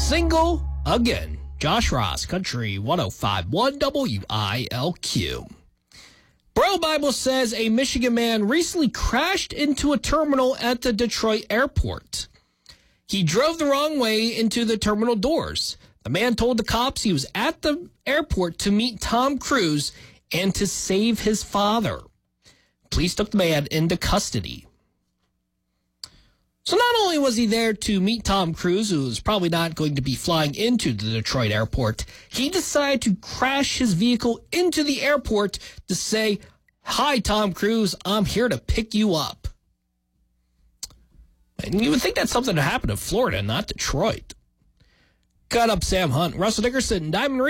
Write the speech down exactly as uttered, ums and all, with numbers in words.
single again. Josh Ross, Country one oh five point one W I L Q. Bro Bible says a Michigan man recently crashed into a terminal at the Detroit airport. He drove the wrong way into the terminal doors. The man told the cops he was at the airport to meet Tom Cruise and to save his father. Police took the man into custody. So not only was he there to meet Tom Cruise, who was probably not going to be flying into the Detroit airport, he decided to crash his vehicle into the airport to say, "Hi, Tom Cruise, I'm here to pick you up." And you would think that's something to happen in Florida, not Detroit. Cut up Sam Hunt, Russell Dickerson, Diamond